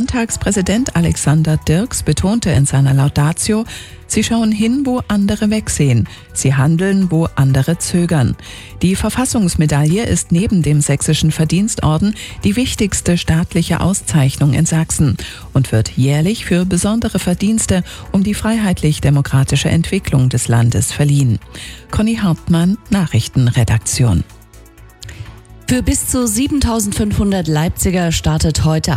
Landtagspräsident Alexander Dirks betonte in seiner Laudatio, sie schauen hin, wo andere wegsehen. Sie handeln, wo andere zögern. Die Verfassungsmedaille ist neben dem Sächsischen Verdienstorden die wichtigste staatliche Auszeichnung in Sachsen und wird jährlich für besondere Verdienste um die freiheitlich-demokratische Entwicklung des Landes verliehen. Conny Hartmann, Nachrichtenredaktion. Für bis zu 7.500 Leipziger startet heute